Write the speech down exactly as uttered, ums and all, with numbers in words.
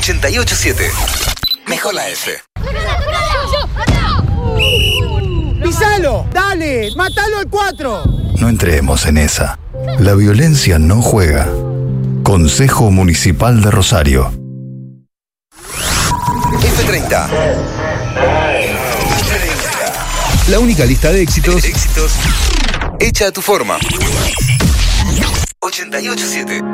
ochenta y ocho siete. Mejor la F. ¡Pisalo! ¡Dale! ¡Mátalo al cuatro! No entremos en esa. La violencia no juega. Consejo Municipal de Rosario. F treinta. La única lista de éxitos, Éxitos hecha a tu forma. ochenta y ocho siete.